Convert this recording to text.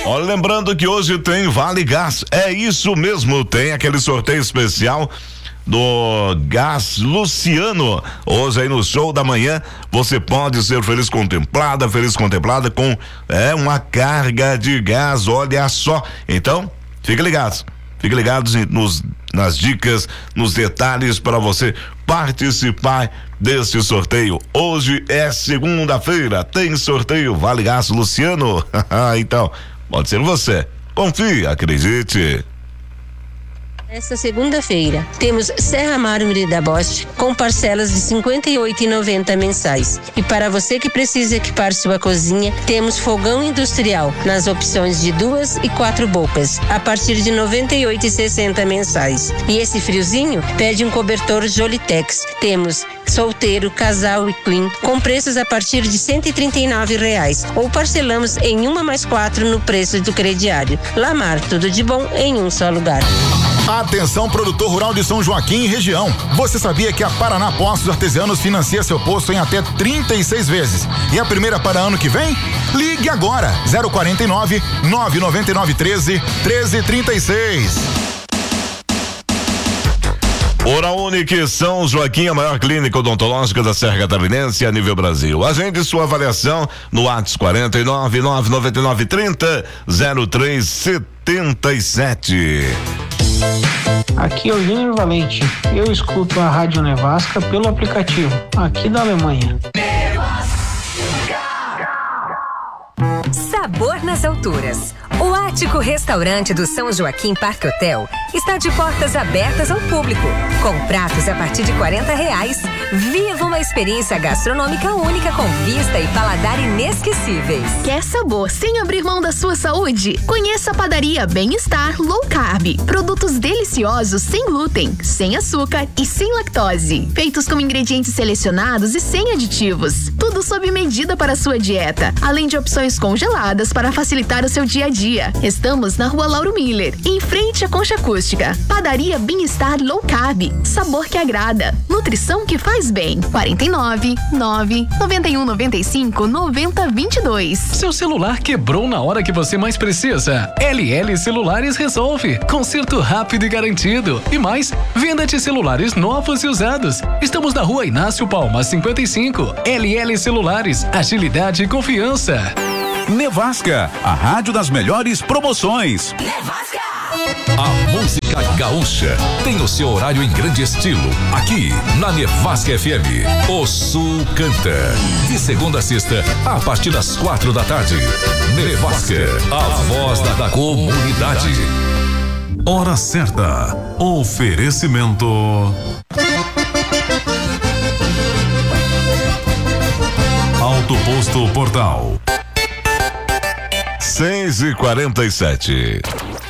Olha, lembrando que hoje tem Vale Gás, é isso mesmo, tem aquele sorteio especial do Gás Luciano. Hoje aí no show da manhã você pode ser feliz contemplada com uma carga de gás, olha só. Então, fique ligados nas dicas, nos detalhes para você participar desse sorteio. Hoje é segunda-feira, tem sorteio Vale Gás Luciano. Então, pode ser você. Confie, acredite. Esta segunda-feira, temos Serra Mármore da Bosch com parcelas de R$ 58,90 mensais. E para você que precisa equipar sua cozinha, temos fogão industrial nas opções de 2 e 4 bocas, a partir de R$ 98,60 mensais. E esse friozinho, pede um cobertor Jolitex. Temos solteiro, casal e queen, com preços a partir de R$ 139,00, ou parcelamos em 1+4 no preço do crediário. Lamar, tudo de bom em um só lugar. Atenção, produtor rural de São Joaquim e região. Você sabia que a Paraná Poços Artesianos financia seu poço em até 36 vezes? E a primeira para ano que vem? Ligue agora, 049 999 13 1336. Oral-Unique São Joaquim, a maior clínica odontológica da Serra Catarinense a nível Brasil. Agende sua avaliação no WhatsApp 49 999 30 0377. Aqui é o Júnior Valente. Eu escuto a Rádio Nevasca pelo aplicativo, aqui da Alemanha. Sabor nas alturas. O Ático Restaurante do São Joaquim Parque Hotel está de portas abertas ao público, com pratos a partir de R$40. Viva uma experiência gastronômica única com vista e paladar inesquecíveis. Quer sabor sem abrir mão da sua saúde? Conheça a Padaria Bem-Estar Low Carb. Produtos deliciosos sem glúten, sem açúcar e sem lactose. Feitos com ingredientes selecionados e sem aditivos. Tudo sob medida para a sua dieta, além de opções congeladas para facilitar o seu dia a dia. Estamos na Rua Lauro Miller, em frente à Concha Acústica. Padaria Bem-Estar Low Carb. Sabor que agrada. Nutrição que faz bem. 49 9 91 95 90 22. Seu celular quebrou na hora que você mais precisa? LL Celulares resolve. Conserto rápido e garantido. E mais, venda de celulares novos e usados. Estamos na Rua Inácio Palma 55. LL Celulares. Agilidade e confiança. Nevasca, a rádio das melhores promoções. Nevasca! A música gaúcha tem o seu horário em grande estilo, aqui na Nevasca FM. O Sul canta, de segunda a sexta, a partir das 4 da tarde. Nevasca, a voz da comunidade. Hora certa. Oferecimento. Alto Posto Portal. 6h47.